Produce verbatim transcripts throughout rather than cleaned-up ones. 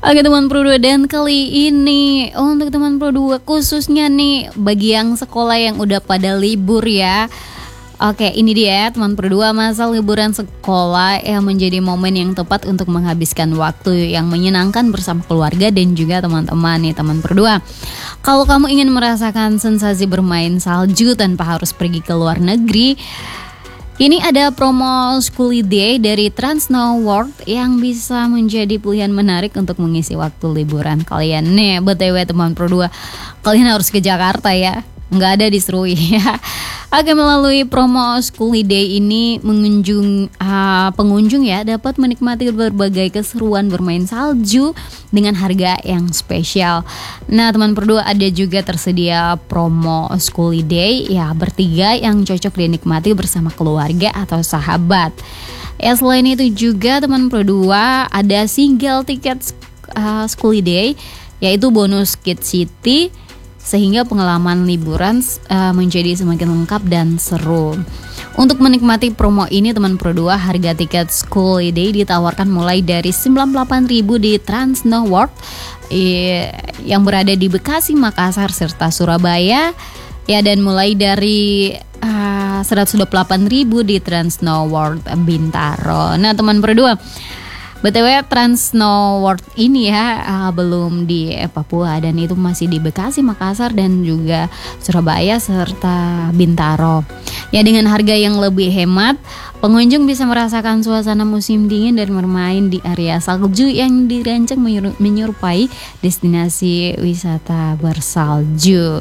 Oke teman Pro dua, dan kali ini untuk teman Pro dua khususnya nih bagi yang sekolah yang udah pada libur ya. Oke, ini dia teman Pro dua, masa liburan sekolah yang menjadi momen yang tepat untuk menghabiskan waktu yang menyenangkan bersama keluarga dan juga teman-teman nih teman Pro dua. Kalau kamu ingin merasakan sensasi bermain salju tanpa harus pergi ke luar negeri, ini ada promo School Day dari Trans Snow World yang bisa menjadi pilihan menarik untuk mengisi waktu liburan kalian. Nih, B T W teman Pro dua, kalian harus ke Jakarta ya, nggak ada di Serui ya. Oke, melalui promo School Day ini mengunjung uh, pengunjung ya dapat menikmati berbagai keseruan bermain salju dengan harga yang spesial. Nah teman Pro dua, ada juga tersedia promo School Day ya bertiga yang cocok dinikmati bersama keluarga atau sahabat. Ya selain itu juga teman Pro dua ada single tiket uh, School Day, yaitu bonus Kids City, sehingga pengalaman liburan uh, menjadi semakin lengkap dan seru. Untuk menikmati promo ini teman Pro dua, harga tiket School Day ditawarkan mulai dari sembilan puluh delapan ribu rupiah di Trans Snow World eh, yang berada di Bekasi, Makassar, serta Surabaya ya, dan mulai dari uh, seratus dua puluh delapan ribu rupiah di Trans Snow World Bintaro. Nah teman Pro dua, B T W Trans Snow World ini ya uh, belum di eh, Papua, dan itu masih di Bekasi, Makassar, dan juga Surabaya serta Bintaro. Ya dengan harga yang lebih hemat, pengunjung bisa merasakan suasana musim dingin dan bermain di area salju yang dirancang menyerupai destinasi wisata bersalju.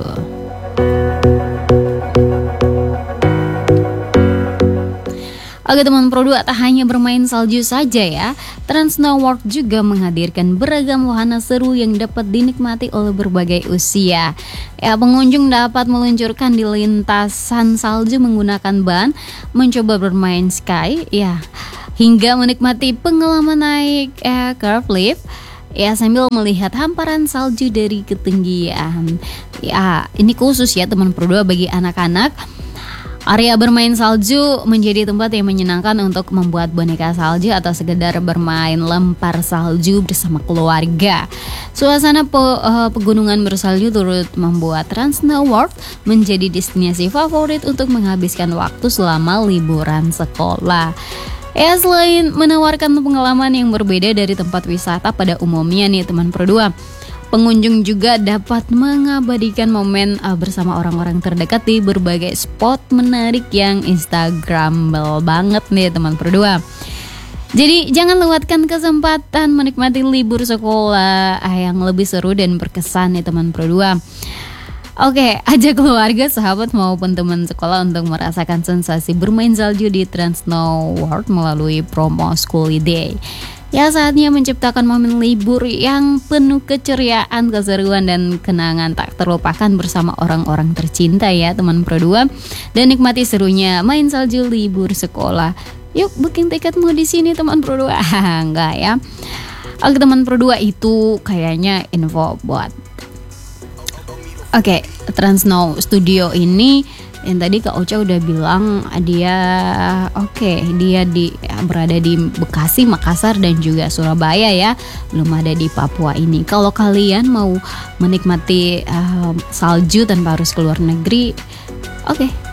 Oke teman Pro dua, tak hanya bermain salju saja ya, Trans Snow World juga menghadirkan beragam wahana seru yang dapat dinikmati oleh berbagai usia. Ya, pengunjung dapat meluncurkan di lintasan salju menggunakan ban, mencoba bermain sky ya, hingga menikmati pengalaman naik eh, curve lift ya sambil melihat hamparan salju dari ketinggian. Ya, ini khusus ya teman Pro dua bagi anak-anak. Area bermain salju menjadi tempat yang menyenangkan untuk membuat boneka salju atau sekedar bermain lempar salju bersama keluarga. Suasana pe, uh, pegunungan bersalju turut membuat Trans Snow World menjadi destinasi favorit untuk menghabiskan waktu selama liburan sekolah. Ya, selain menawarkan pengalaman yang berbeda dari tempat wisata pada umumnya nih teman Pro dua, pengunjung juga dapat mengabadikan momen uh, bersama orang-orang terdekat di berbagai spot menarik yang instagramable banget nih teman Pro dua. Jadi jangan lewatkan kesempatan menikmati libur sekolah uh, yang lebih seru dan berkesan nih teman Pro dua. Oke, ajak keluarga, sahabat maupun teman sekolah untuk merasakan sensasi bermain salju di Trans Snow World melalui promo School Day. Ya, saatnya menciptakan momen libur yang penuh keceriaan, keseruan, dan kenangan tak terlupakan bersama orang-orang tercinta ya teman Pro dua. Dan nikmati serunya main salju libur sekolah. Yuk booking tiketmu di sini teman Pro dua. Enggak ya. Oke teman Pro dua, itu kayaknya info buat Oke, Trans Snow Studio ini yang tadi Kak Ocha udah bilang dia oke okay, dia di berada di Bekasi, Makassar, dan juga Surabaya ya, belum ada di Papua ini. Kalau kalian mau menikmati uh, salju tanpa harus keluar negeri, oke okay,